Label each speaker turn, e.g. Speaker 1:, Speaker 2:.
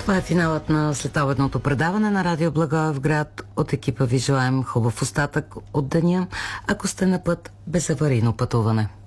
Speaker 1: Това е финалът на следобедното предаване на Радио Благоевград. От екипа ви желаем хубав остатък от деня, ако сте на път, безаварийно пътуване.